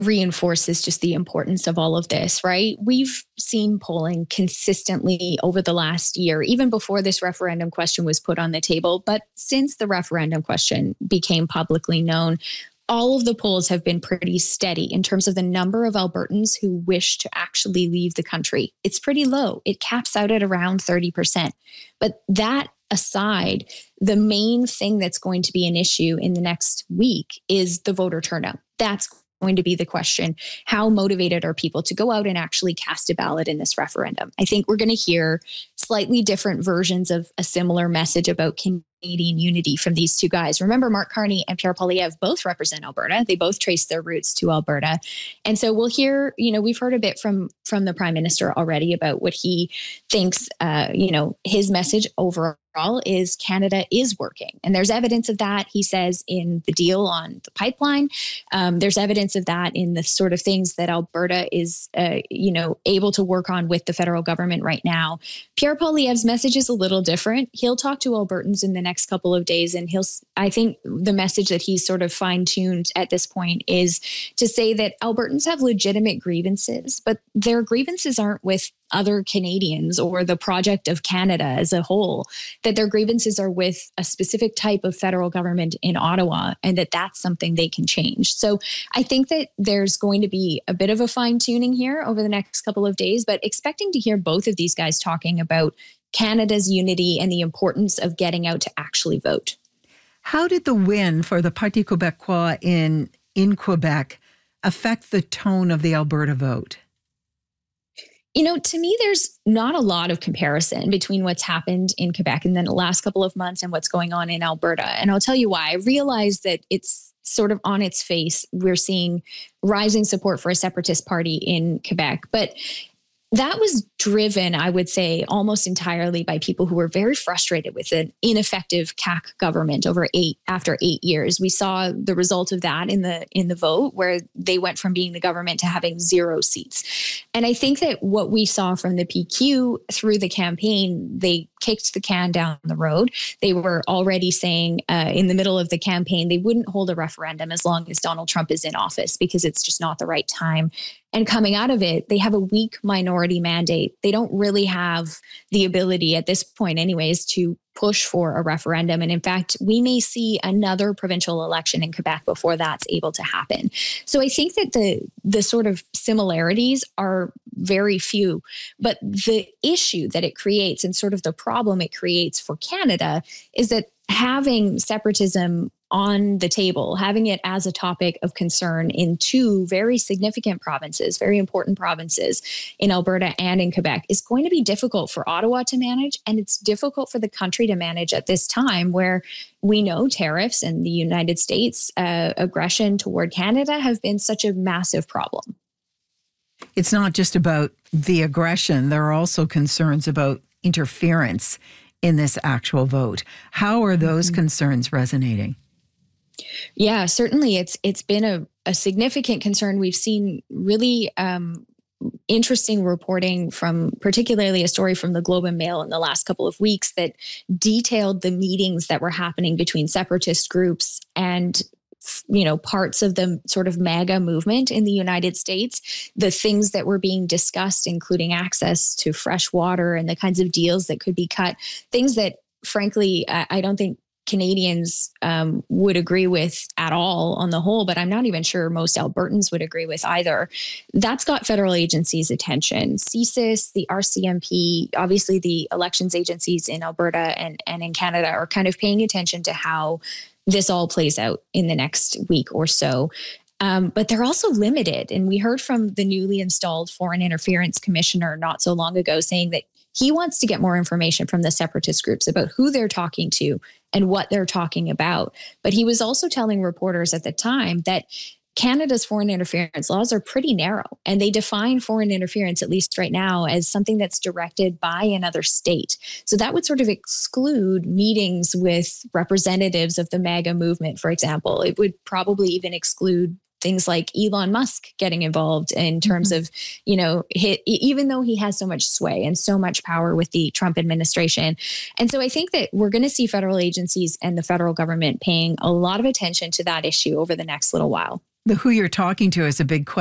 reinforces just the importance of all of this, right? We've seen polling consistently over the last year, even before this referendum question was put on the table. But since the referendum question became publicly known, all of the polls have been pretty steady in terms of the number of Albertans who wish to actually leave the country. It's pretty low. It caps out at around 30%. But that aside, the main thing that's going to be an issue in the next week is the voter turnout. That's going to be the question. How motivated are people to go out and actually cast a ballot in this referendum? I think we're going to hear slightly different versions of a similar message about Canadian unity from these two guys. Remember, Mark Carney and Pierre Poilievre both represent Alberta. They both trace their roots to Alberta. And so we'll hear, we've heard a bit from the Prime Minister already about what he thinks, his message overall is Canada is working. And there's evidence of that, he says, in the deal on the pipeline. There's evidence of that in the sort of things that Alberta is, able to work on with the federal government right now. Pierre Poilievre's message is a little different. He'll talk to Albertans in the next couple of days, and I think the message that he's sort of fine-tuned at this point is to say that Albertans have legitimate grievances, but their grievances aren't with other Canadians or the project of Canada as a whole, that their grievances are with a specific type of federal government in Ottawa, and that's something they can change. So I think that there's going to be a bit of a fine tuning here over the next couple of days, but expecting to hear both of these guys talking about Canada's unity and the importance of getting out to actually vote. How did the win for the Parti Québécois in Quebec affect the tone of the Alberta vote? To me, there's not a lot of comparison between what's happened in Quebec in the last couple of months and what's going on in Alberta. And I'll tell you why. I realize that it's sort of on its face, we're seeing rising support for a separatist party in Quebec. But that was driven, I would say, almost entirely by people who were very frustrated with an ineffective CAQ government after 8 years. We saw the result of that in the vote, where they went from being the government to having 0 seats. And I think that what we saw from the PQ through the campaign, they kicked the can down the road. They were already saying in the middle of the campaign, they wouldn't hold a referendum as long as Donald Trump is in office, because it's just not the right time. And coming out of it, they have a weak minority mandate. They don't really have the ability at this point anyways to push for a referendum. And in fact, we may see another provincial election in Quebec before that's able to happen. So I think that the sort of similarities are very few, but the issue that it creates and sort of the problem it creates for Canada is that having separatism on the table, having it as a topic of concern in two very significant provinces, very important provinces in Alberta and in Quebec, is going to be difficult for Ottawa to manage. And it's difficult for the country to manage at this time where we know tariffs and the United States aggression toward Canada have been such a massive problem. It's not just about the aggression. There are also concerns about interference in this actual vote. How are those concerns resonating? Yeah, certainly it's been a significant concern. We've seen really interesting reporting from particularly a story from the Globe and Mail in the last couple of weeks that detailed the meetings that were happening between separatist groups and parts of the sort of MAGA movement in the United States, the things that were being discussed, including access to fresh water and the kinds of deals that could be cut, things that, frankly, I don't think Canadians would agree with at all on the whole, but I'm not even sure most Albertans would agree with either. That's got federal agencies' attention. CSIS, the RCMP, obviously the elections agencies in Alberta and in Canada are kind of paying attention to how this all plays out in the next week or so. But they're also limited. And we heard from the newly installed Foreign Interference Commissioner not so long ago saying that he wants to get more information from the separatist groups about who they're talking to and what they're talking about. But he was also telling reporters at the time that Canada's foreign interference laws are pretty narrow, and they define foreign interference, at least right now, as something that's directed by another state. So that would sort of exclude meetings with representatives of the MAGA movement, for example. It would probably even exclude things like Elon Musk getting involved in terms of, even though he has so much sway and so much power with the Trump administration. And so I think that we're going to see federal agencies and the federal government paying a lot of attention to that issue over the next little while. The who you're talking to is a big question.